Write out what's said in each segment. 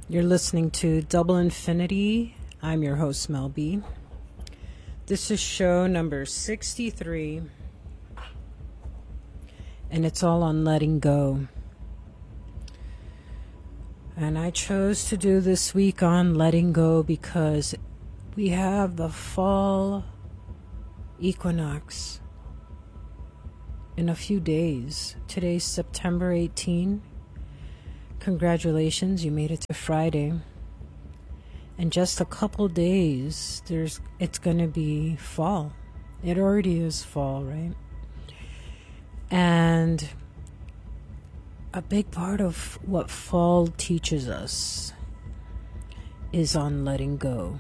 You're listening to Double Infinity. I'm your host, Mel B. This is show number 63, and it's all on letting go. And I chose to do this week on letting go because we have the fall equinox in a few days. Today's September 18. Congratulations, you made it to Friday. In just a couple days, it's going to be fall. It already is fall, right? And a big part of what fall teaches us is on letting go.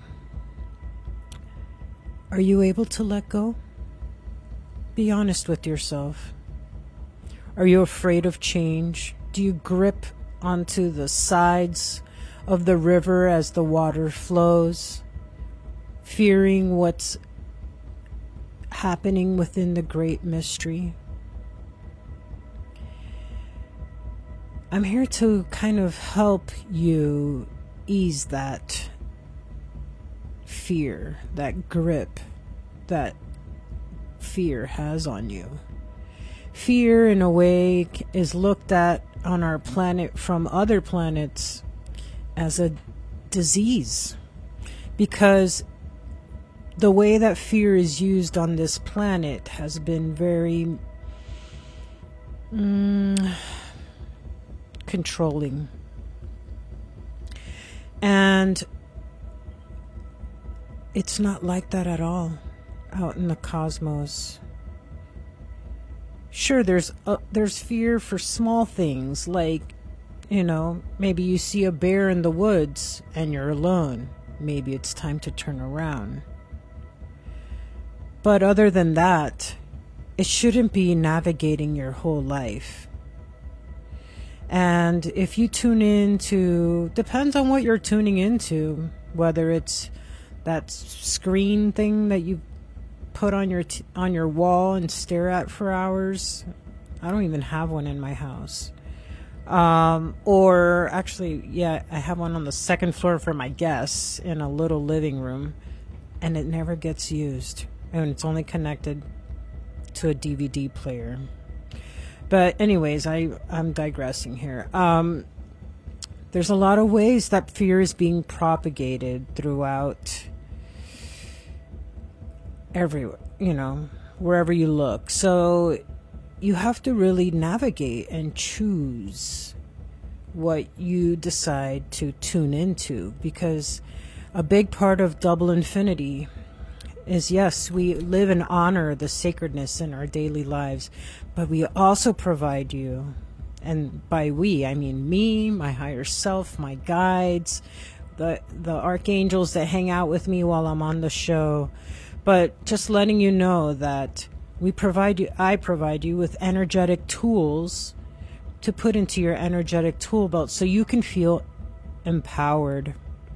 Are you able to let go? Be honest with yourself. Are you afraid of change? Do you grip onto the sides of the river as the water flows, fearing what's happening within the great mystery? I'm here to kind of help you ease that fear, that grip that fear has on you. Fear, in a way, is looked at on our planet from other planets as a disease, because the way that fear is used on this planet has been very controlling. And it's not like that at all out in the cosmos. Sure, there's fear for small things, like, maybe you see a bear in the woods and you're alone. Maybe it's time to turn around. But other than that, it shouldn't be navigating your whole life. And if you tune into, depends on what you're tuning into, whether it's that screen thing that you put on your wall and stare at for hours. I don't even have one in my house. Or actually, yeah, I have one on the second floor for my guests in a little living room, and it never gets used. And it's only connected to a DVD player. But anyways, I'm digressing here. There's a lot of ways that fear is being propagated throughout everywhere, wherever you look. So you have to really navigate and choose what you decide to tune into, because a big part of Double Infinity is, yes, we live and honor the sacredness in our daily lives, but we also provide you, and by we, I mean me, my higher self, my guides, the archangels that hang out with me while I'm on the show. But just letting you know that I provide you with energetic tools to put into your energetic tool belt so you can feel empowered.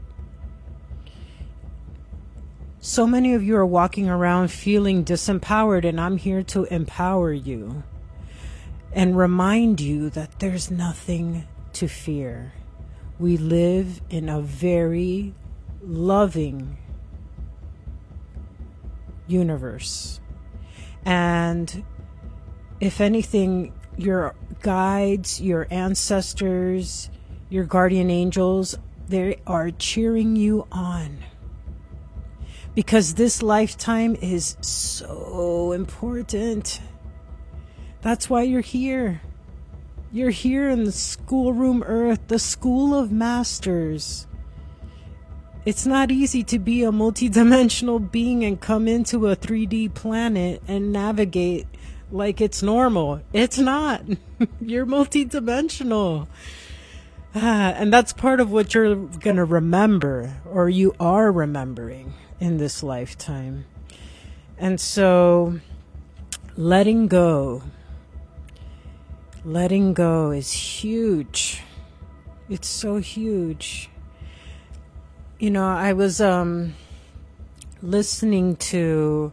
So many of you are walking around feeling disempowered, and I'm here to empower you and remind you that there's nothing to fear. We live in a very loving universe. And if anything, your guides, your ancestors, your guardian angels, they are cheering you on. Because this lifetime is so important. That's why you're here. You're here in the schoolroom earth, the school of masters. It's not easy to be a multidimensional being and come into a 3D planet and navigate like it's normal. It's not. You're multidimensional. And that's part of what you're going to remember, or you are remembering in this lifetime. And so letting go is huge. It's so huge. I was listening to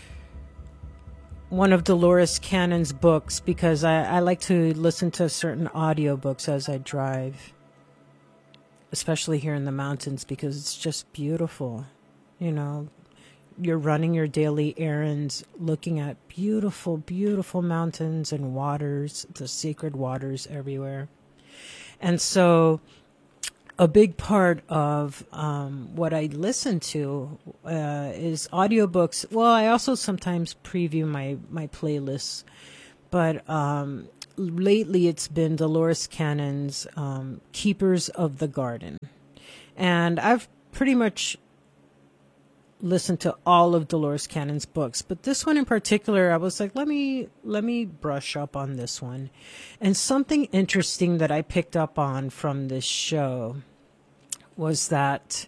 one of Dolores Cannon's books, because I like to listen to certain audiobooks as I drive. especially here in the mountains, because it's just beautiful. You know, you're running your daily errands, looking at beautiful, beautiful mountains and waters, the sacred waters everywhere. And so a big part of what I listen to is audiobooks. Well, I also sometimes preview my playlists, but lately it's been Dolores Cannon's Keepers of the Garden. And I've pretty much listened to all of Dolores Cannon's books, but this one in particular, I was like, let me brush up on this one. And something interesting that I picked up on from this show was that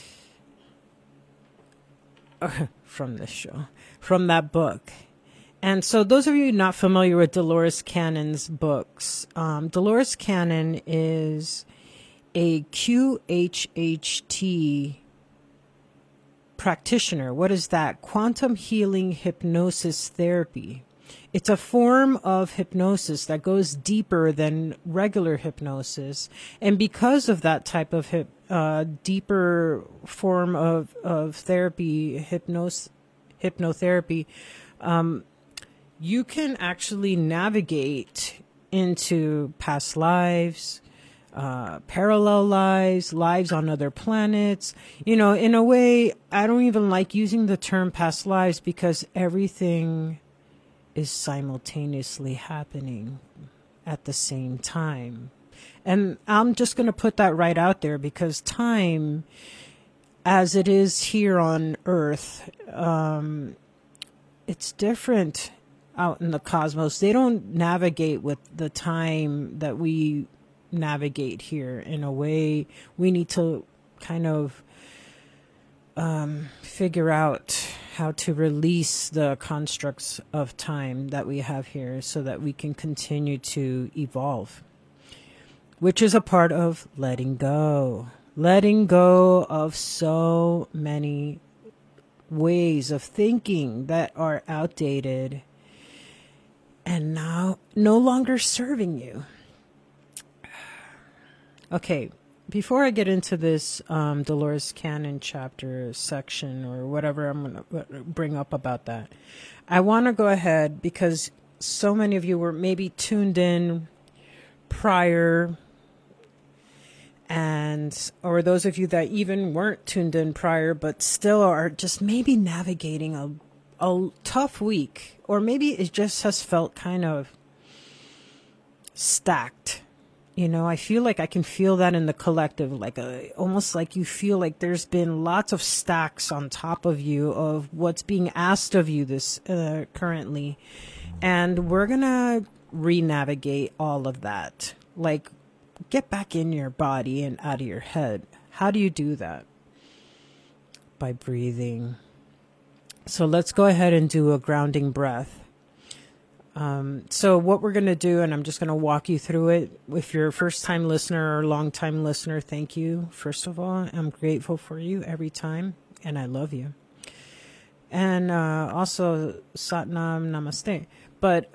from that book. And so those of you not familiar with Dolores Cannon's books, Dolores Cannon is a QHHT practitioner. What is that? Quantum healing hypnosis therapy. It's a form of hypnosis that goes deeper than regular hypnosis. And because of that type of deeper form of therapy, hypnotherapy, you can actually navigate into past lives, parallel lives, lives on other planets. You know, in a way, I don't even like using the term past lives because everything is simultaneously happening at the same time. And I'm just going to put that right out there because time, as it is here on Earth, it's different out in the cosmos. They don't navigate with the time that we navigate here. In a way, we need to kind of figure out how to release the constructs of time that we have here so that we can continue to evolve, which is a part of letting go of so many ways of thinking that are outdated and now no longer serving you. Okay, before I get into this Dolores Cannon chapter section or whatever I'm going to bring up about that, I want to go ahead because so many of you were maybe tuned in prior, and or those of you that even weren't tuned in prior but still are just maybe navigating a tough week, or maybe it just has felt kind of stacked. You know, I feel like I can feel that in the collective, like almost like you feel like there's been lots of stacks on top of you of what's being asked of you this currently. And we're going to re-navigate all of that. Like, get back in your body and out of your head. How do you do that? By breathing. So let's go ahead and do a grounding breath. So what we're going to do, and I'm just going to walk you through it. If you're a first-time listener or long-time listener, thank you. First of all, I'm grateful for you every time, and I love you. And also, Satnam Namaste. But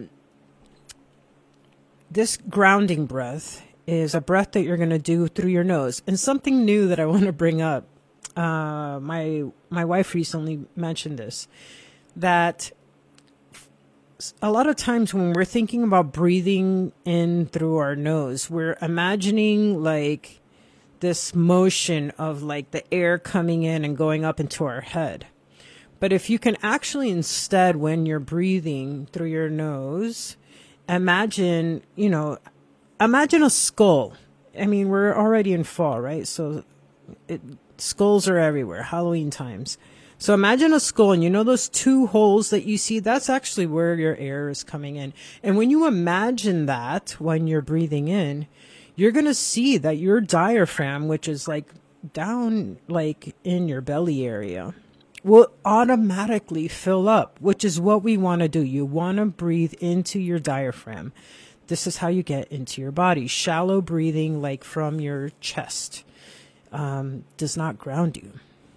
this grounding breath is a breath that you're going to do through your nose. And something new that I want to bring up, my wife recently mentioned this, that a lot of times when we're thinking about breathing in through our nose, we're imagining like this motion of like the air coming in and going up into our head. But if you can actually instead, when you're breathing through your nose, imagine a skull. I mean, we're already in fall, right? So skulls are everywhere, Halloween times. So imagine a skull, and you know those two holes that you see? That's actually where your air is coming in. And when you imagine that when you're breathing in, you're going to see that your diaphragm, which is like down like in your belly area, will automatically fill up, which is what we want to do. You want to breathe into your diaphragm. This is how you get into your body. Shallow breathing, like from your chest, does not ground you.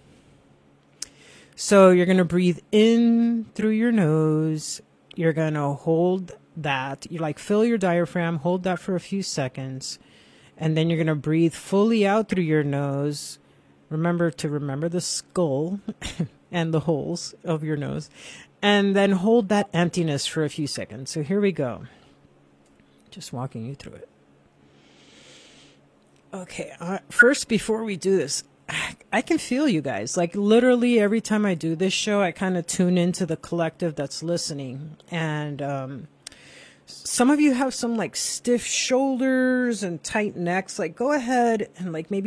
So you're going to breathe in through your nose. You're going to hold that. You like fill your diaphragm, hold that for a few seconds. And then you're going to breathe fully out through your nose. Remember the skull and the holes of your nose. And then hold that emptiness for a few seconds. So here we go. Just walking you through it. Okay, first, before we do this, I can feel you guys. Like literally every time I do this show, I kind of tune into the collective that's listening. And some of you have some like stiff shoulders and tight necks. Like go ahead and like maybe